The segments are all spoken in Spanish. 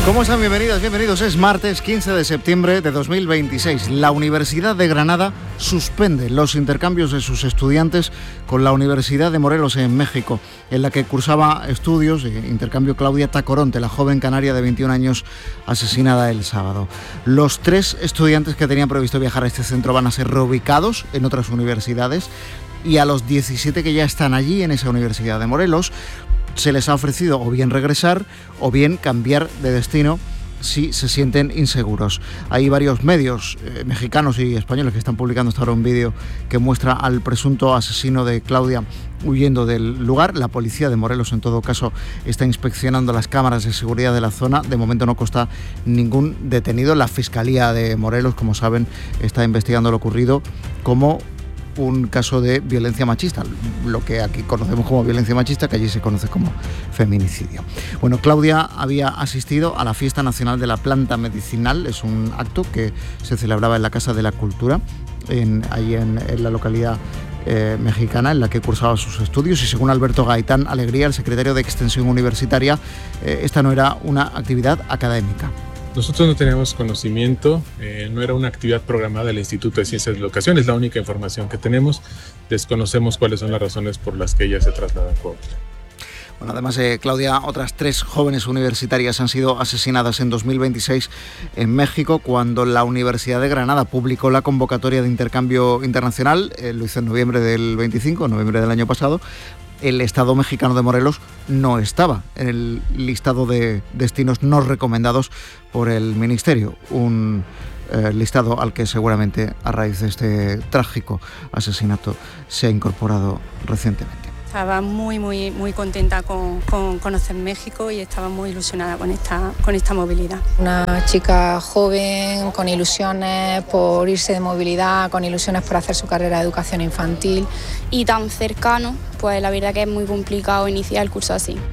¿Cómo están? Bienvenidos. Es martes 15 de septiembre de 2026. La Universidad de Granada suspende los intercambios de sus estudiantes con la Universidad de Morelos en México, en la que cursaba estudios de intercambio Claudia Tacoronte, la joven canaria de 21 años asesinada el sábado. Los 3 estudiantes que tenían previsto viajar a este centro van a ser reubicados en otras universidades, y a los 17 que ya están allí en esa Universidad de Morelos se les ha ofrecido o bien regresar o bien cambiar de destino si se sienten inseguros. Hay varios medios mexicanos y españoles que están publicando hasta ahora un vídeo que muestra al presunto asesino de Claudia huyendo del lugar. La policía de Morelos, en todo caso, está inspeccionando las cámaras de seguridad de la zona. De momento no consta ningún detenido. La Fiscalía de Morelos, como saben, está investigando lo ocurrido como un caso de violencia machista, lo que aquí conocemos como violencia machista, que allí se conoce como feminicidio. Bueno, Claudia había asistido a la Fiesta Nacional de la Planta Medicinal. Es un acto que se celebraba en la Casa de la Cultura, allí en la localidad mexicana en la que cursaba sus estudios, y según Alberto Gaitán Alegría, el secretario de Extensión Universitaria, esta no era una actividad académica. Nosotros no teníamos conocimiento, no era una actividad programada del Instituto de Ciencias de la Educación, es la única información que tenemos. Desconocemos cuáles son las razones por las que ella se traslada a Cuautla. Bueno, además, Claudia, otras 3 jóvenes universitarias han sido asesinadas en 2026 en México, cuando la Universidad de Granada publicó la convocatoria de intercambio internacional. Lo hizo en noviembre del año pasado. El Estado mexicano de Morelos no estaba en el listado de destinos no recomendados por el Ministerio, un listado al que seguramente a raíz de este trágico asesinato se ha incorporado recientemente. Estaba muy contenta con conocer México y estaba muy ilusionada con esta movilidad. Una chica joven, con ilusiones por irse de movilidad, con ilusiones por hacer su carrera de educación infantil. Y tan cercano, pues la verdad que es muy complicado iniciar el curso así.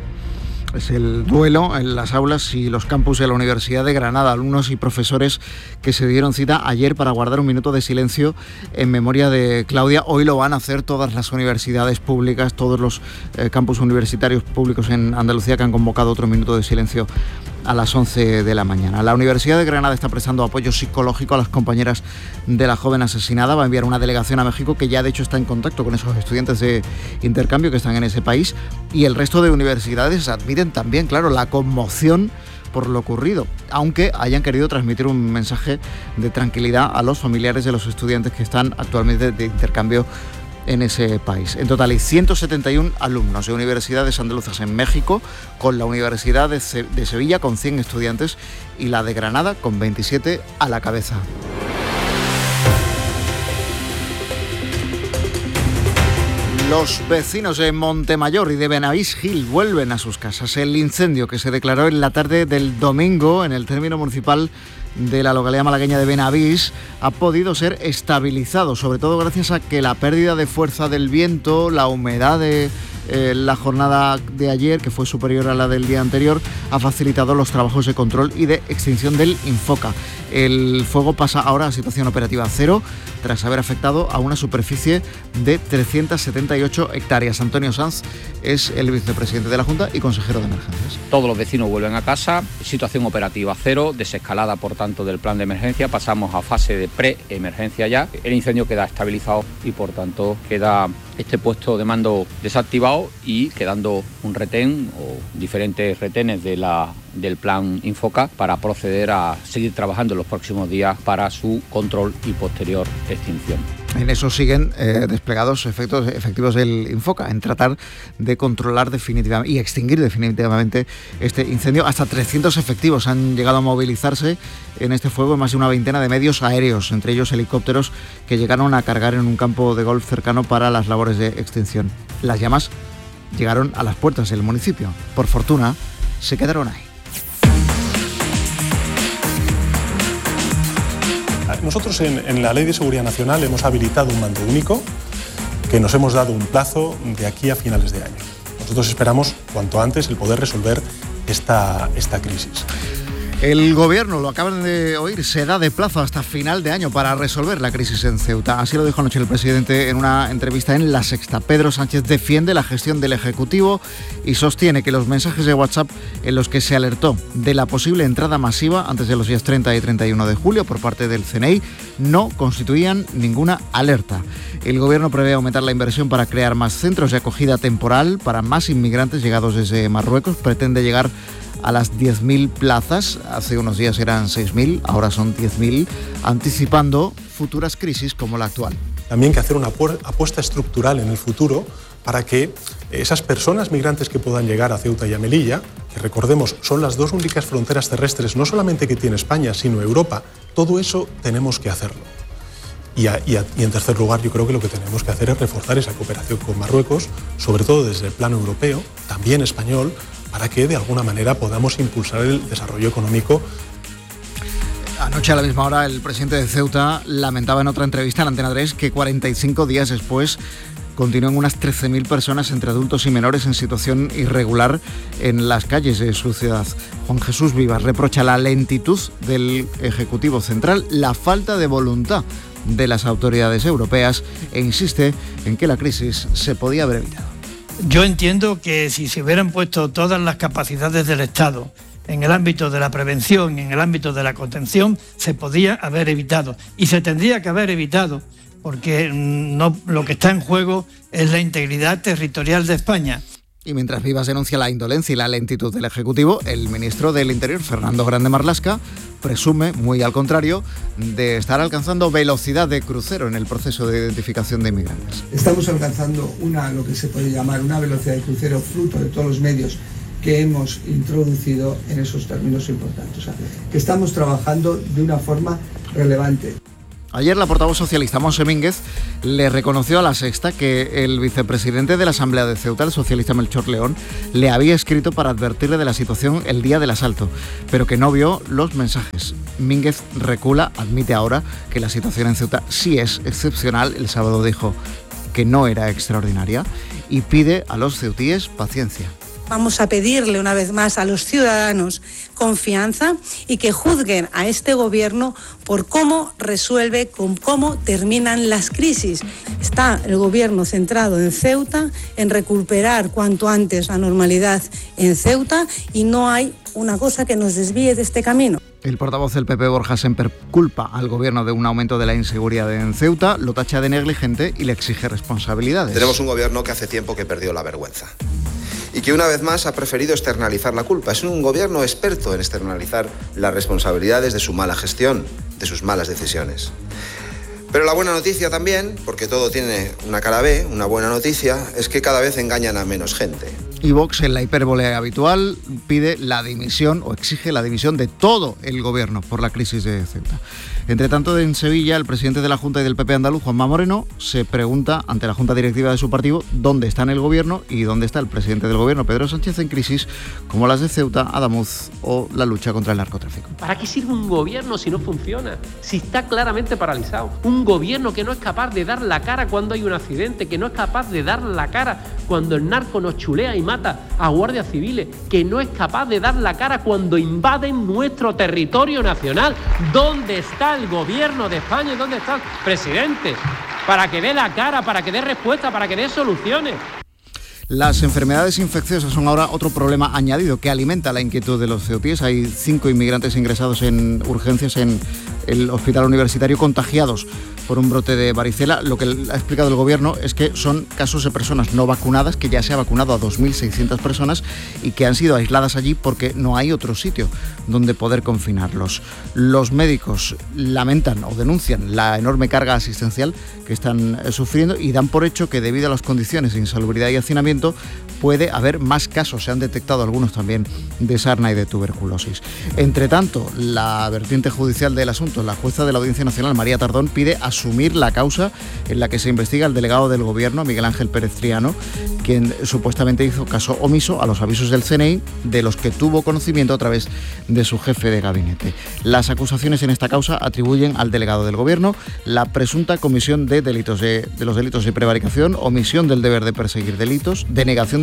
Es el duelo en las aulas y los campus de la Universidad de Granada. Alumnos y profesores que se dieron cita ayer para guardar un minuto de silencio en memoria de Claudia. Hoy lo van a hacer todas las universidades públicas, todos los campus universitarios públicos en Andalucía, que han convocado otro minuto de silencio a las 11 de la mañana. La Universidad de Granada está prestando apoyo psicológico a las compañeras de la joven asesinada. Va a enviar una delegación a México, que ya de hecho está en contacto con esos estudiantes de intercambio que están en ese país, y el resto de universidades admiten también, claro, la conmoción por lo ocurrido, aunque hayan querido transmitir un mensaje de tranquilidad a los familiares de los estudiantes que están actualmente de intercambio en ese país. En total hay 171 alumnos de universidades andaluzas en México, con la Universidad de Sevilla con 100 estudiantes y la de Granada con 27 a la cabeza. Los vecinos de Montemayor y de Benavís Gil vuelven a sus casas. El incendio que se declaró en la tarde del domingo en el término municipal de la localidad malagueña de Benavís ha podido ser estabilizado, sobre todo gracias a que la pérdida de fuerza del viento, la humedad de la jornada de ayer, que fue superior a la del día anterior, ha facilitado los trabajos de control y de extinción del Infoca. El fuego pasa ahora a situación operativa cero, tras haber afectado a una superficie de 378 hectáreas. Antonio Sanz es el vicepresidente de la Junta y consejero de emergencias. Todos los vecinos vuelven a casa, situación operativa cero, desescalada por tanto del plan de emergencia, pasamos a fase de pre-emergencia ya. El incendio queda estabilizado y por tanto queda este puesto de mando desactivado y quedando un retén o diferentes retenes del plan Infoca para proceder a seguir trabajando en los próximos días para su control y posterior extinción. En eso siguen desplegados efectivos del Infoca, en tratar de controlar definitivamente y extinguir definitivamente este incendio. Hasta 300 efectivos han llegado a movilizarse en este fuego, en más de una veintena de medios aéreos, entre ellos helicópteros que llegaron a cargar en un campo de golf cercano para las labores de extinción. Las llamas llegaron a las puertas del municipio. Por fortuna, se quedaron ahí. Nosotros en la Ley de Seguridad Nacional hemos habilitado un mando único que nos hemos dado un plazo de aquí a finales de año. Nosotros esperamos cuanto antes el poder resolver esta crisis. El gobierno, lo acaban de oír, se da de plazo hasta final de año para resolver la crisis en Ceuta. Así lo dijo anoche el presidente en una entrevista en La Sexta. Pedro Sánchez defiende la gestión del Ejecutivo y sostiene que los mensajes de WhatsApp en los que se alertó de la posible entrada masiva antes de los días 30 y 31 de julio por parte del CNI no constituían ninguna alerta. El gobierno prevé aumentar la inversión para crear más centros de acogida temporal para más inmigrantes llegados desde Marruecos. Pretende llegar a las 10.000 plazas. Hace unos días eran 6.000, ahora son 10.000, anticipando futuras crisis como la actual. También que hacer una apuesta estructural en el futuro para que esas personas migrantes que puedan llegar a Ceuta y a Melilla, que recordemos son las dos únicas fronteras terrestres, no solamente que tiene España, sino Europa, todo eso tenemos que hacerlo. Y en tercer lugar, yo creo que lo que tenemos que hacer es reforzar esa cooperación con Marruecos, sobre todo desde el plano europeo, también español, para que de alguna manera podamos impulsar el desarrollo económico. Anoche a la misma hora el presidente de Ceuta lamentaba en otra entrevista en Antena 3 que 45 días después continúan unas 13.000 personas entre adultos y menores en situación irregular en las calles de su ciudad. Juan Jesús Vivas reprocha la lentitud del Ejecutivo Central, la falta de voluntad de las autoridades europeas e insiste en que la crisis se podía haber evitado. Yo entiendo que si se hubieran puesto todas las capacidades del Estado en el ámbito de la prevención y en el ámbito de la contención, se podía haber evitado. Y se tendría que haber evitado, porque no, lo que está en juego es la integridad territorial de España. Y mientras Vivas denuncia la indolencia y la lentitud del Ejecutivo, el ministro del Interior, Fernando Grande Marlaska, presume, muy al contrario, de estar alcanzando velocidad de crucero en el proceso de identificación de inmigrantes. Estamos alcanzando lo que se puede llamar una velocidad de crucero fruto de todos los medios que hemos introducido en esos términos importantes. O sea, que estamos trabajando de una forma relevante. Ayer la portavoz socialista Montse Mínguez le reconoció a La Sexta que el vicepresidente de la Asamblea de Ceuta, el socialista Melchor León, le había escrito para advertirle de la situación el día del asalto, pero que no vio los mensajes. Mínguez recula, admite ahora que la situación en Ceuta sí es excepcional. El sábado dijo que no era extraordinaria y pide a los ceutíes paciencia. Vamos a pedirle una vez más a los ciudadanos confianza y que juzguen a este gobierno por cómo resuelve, con cómo terminan las crisis. Está el gobierno centrado en Ceuta, en recuperar cuanto antes la normalidad en Ceuta y no hay una cosa que nos desvíe de este camino. El portavoz del PP, Borja Semper, culpa al gobierno de un aumento de la inseguridad en Ceuta, lo tacha de negligente y le exige responsabilidades. Tenemos un gobierno que hace tiempo que perdió la vergüenza y que una vez más ha preferido externalizar la culpa. Es un gobierno experto en externalizar las responsabilidades de su mala gestión, de sus malas decisiones. Pero la buena noticia también, porque todo tiene una cara B, una buena noticia, es que cada vez engañan a menos gente. Y Vox, en la hipérbole habitual, pide la dimisión o exige la dimisión de todo el gobierno por la crisis de Ceuta. Entre tanto, en Sevilla, el presidente de la Junta y del PP andaluz, Juanma Moreno, se pregunta ante la Junta Directiva de su partido dónde está en el gobierno y dónde está el presidente del gobierno, Pedro Sánchez, en crisis como las de Ceuta, Adamuz o la lucha contra el narcotráfico. ¿Para qué sirve un gobierno si no funciona? Si está claramente paralizado. Un gobierno que no es capaz de dar la cara cuando hay un accidente, que no es capaz de dar la cara cuando el narco nos chulea y mata a guardias civiles, que no es capaz de dar la cara cuando invaden nuestro territorio nacional. ¿Dónde está el gobierno de España y dónde está el presidente? Para que dé la cara, para que dé respuesta, para que dé soluciones. Las enfermedades infecciosas son ahora otro problema añadido que alimenta la inquietud de los ceutíes. Hay 5 inmigrantes ingresados en urgencias en el hospital universitario contagiados por un brote de varicela. Lo que ha explicado el gobierno es que son casos de personas no vacunadas, que ya se ha vacunado a 2.600 personas y que han sido aisladas allí porque no hay otro sitio donde poder confinarlos. Los médicos lamentan o denuncian la enorme carga asistencial que están sufriendo y dan por hecho que debido a las condiciones de insalubridad y hacinamiento puede haber más casos. Se han detectado algunos también de sarna y de tuberculosis. Entre tanto, la vertiente judicial del asunto, la jueza de la Audiencia Nacional, María Tardón, pide asumir la causa en la que se investiga el delegado del Gobierno, Miguel Ángel Pérez Triano, quien supuestamente hizo caso omiso a los avisos del CNI, de los que tuvo conocimiento a través de su jefe de gabinete. Las acusaciones en esta causa atribuyen al delegado del Gobierno la presunta comisión de delitos de los delitos de prevaricación, omisión del deber de perseguir delitos, denegación de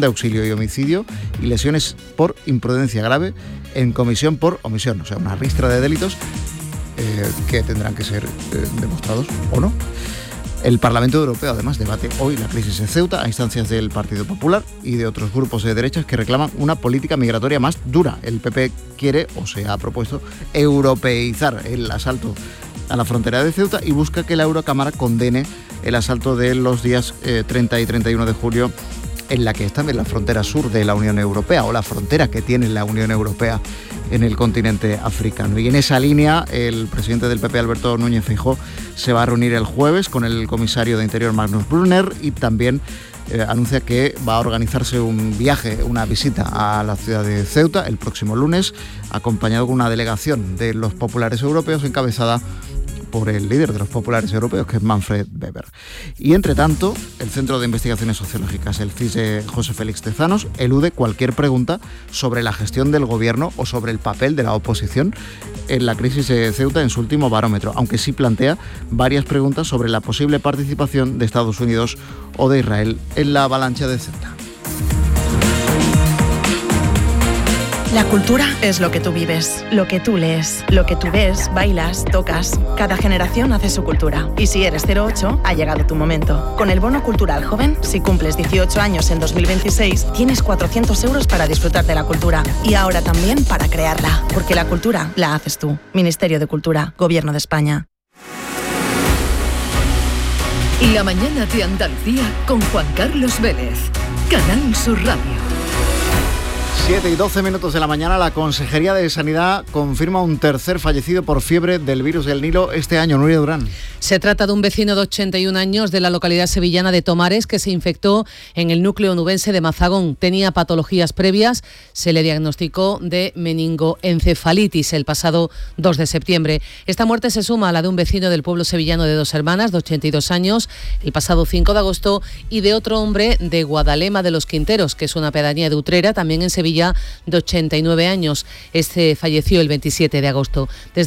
de auxilio y homicidio y lesiones por imprudencia grave en comisión por omisión. O sea, una ristra de delitos que tendrán que ser demostrados o no. El Parlamento Europeo, además, debate hoy la crisis en Ceuta a instancias del Partido Popular y de otros grupos de derechas que reclaman una política migratoria más dura. El PP quiere, o se ha propuesto, europeizar el asalto a la frontera de Ceuta y busca que la Eurocámara condene el asalto de los días 30 y 31 de julio en la que está en la frontera sur de la Unión Europea, o la frontera que tiene la Unión Europea en el continente africano. Y en esa línea, el presidente del PP, Alberto Núñez Feijóo, se va a reunir el jueves con el comisario de Interior, Magnus Brunner, y también anuncia que va a organizarse un viaje, una visita a la ciudad de Ceuta el próximo lunes, acompañado con una delegación de los populares europeos encabezada por el líder de los populares europeos, que es Manfred Weber. Y entre tanto, el Centro de Investigaciones Sociológicas, el CISE José Félix Tezanos, elude cualquier pregunta sobre la gestión del gobierno o sobre el papel de la oposición en la crisis de Ceuta en su último barómetro, aunque sí plantea varias preguntas sobre la posible participación de Estados Unidos o de Israel en la avalancha de Ceuta. La cultura es lo que tú vives, lo que tú lees, lo que tú ves, bailas, tocas. Cada generación hace su cultura. Y si eres 08, ha llegado tu momento. Con el Bono Cultural Joven, si cumples 18 años en 2026, tienes 400 euros para disfrutar de la cultura. Y ahora también para crearla. Porque la cultura la haces tú. Ministerio de Cultura, Gobierno de España. La mañana de Andalucía con Juan Carlos Vélez. Canal Sur Radio. 7 y 12 minutos de la mañana, la Consejería de Sanidad confirma un tercer fallecido por fiebre del virus del Nilo este año. Nuria Durán. Se trata de un vecino de 81 años de la localidad sevillana de Tomares que se infectó en el núcleo onubense de Mazagón. Tenía patologías previas, se le diagnosticó de meningoencefalitis el pasado 2 de septiembre. Esta muerte se suma a la de un vecino del pueblo sevillano de Dos Hermanas, de 82 años, el pasado 5 de agosto, y de otro hombre de Guadalema de los Quinteros, que es una pedanía de Utrera, también en Sevilla, de 89 años. Este falleció el 27 de agosto. Desde